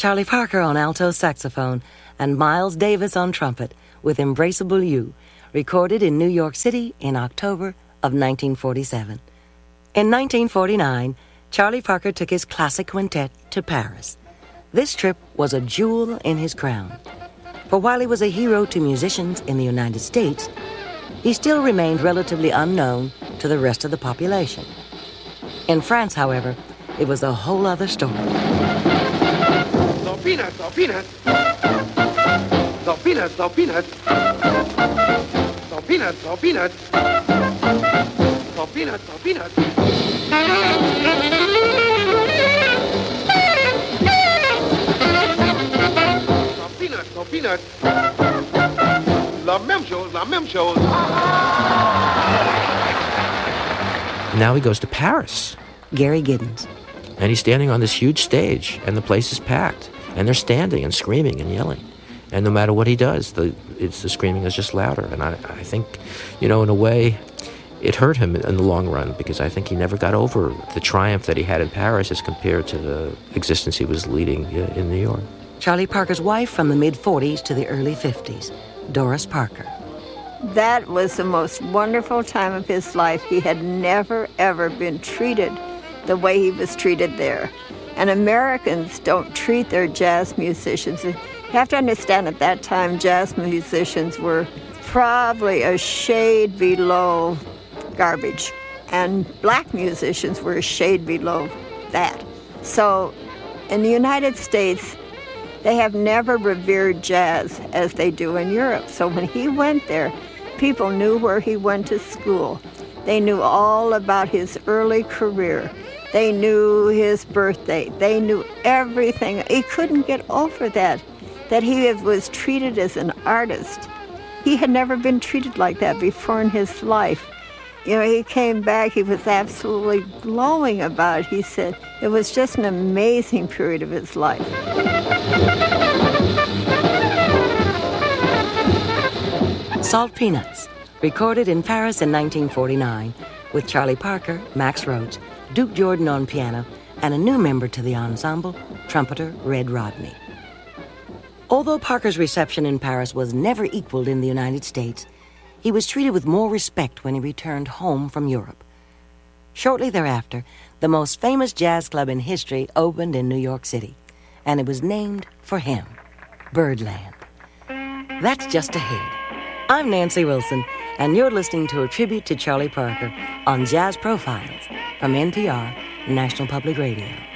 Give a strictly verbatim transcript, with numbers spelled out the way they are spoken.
Charlie Parker on alto saxophone and Miles Davis on trumpet with Embraceable You, recorded in New York City in October of nineteen forty-seven. In nineteen forty-nine, Charlie Parker took his classic quintet to Paris. This trip was a jewel in his crown. For while he was a hero to musicians in the United States, he still remained relatively unknown to the rest of the population. In France, however, it was a whole other story. The peanuts, the peanuts. The peanuts, the peanuts. The peanuts, the peanuts. The peanuts, the peanuts. The peanuts, the peanuts. La même chose, la même chose. Now he goes to Paris. Gary Giddens. And he's standing on this huge stage, and the place is packed. And they're standing and screaming and yelling. And no matter what he does, the it's the screaming is just louder. And I, I think, you know, in a way, it hurt him in the long run, because I think he never got over the triumph that he had in Paris as compared to the existence he was leading in New York. Charlie Parker's wife from the mid-forties to the early fifties, Doris Parker. That was the most wonderful time of his life. He had never, ever been treated the way he was treated there. And Americans don't treat their jazz musicians. You have to understand, at that time, jazz musicians were probably a shade below garbage. And black musicians were a shade below that. So in the United States, they have never revered jazz as they do in Europe. So when he went there, people knew where he went to school. They knew all about his early career. They knew his birthday. They knew everything. He couldn't get over that, that he was treated as an artist. He had never been treated like that before in his life. You know, he came back, he was absolutely glowing about it. He said it was just an amazing period of his life. Salt Peanuts, recorded in Paris in nineteen forty-nine, with Charlie Parker, Max Roach, Duke Jordan on piano, and a new member to the ensemble, trumpeter Red Rodney. Although Parker's reception in Paris was never equaled in the United States, he was treated with more respect when he returned home from Europe. Shortly thereafter, the most famous jazz club in history opened in New York City, and it was named for him, Birdland. That's just ahead. I'm Nancy Wilson, and you're listening to a tribute to Charlie Parker on Jazz Profiles from N P R, National Public Radio.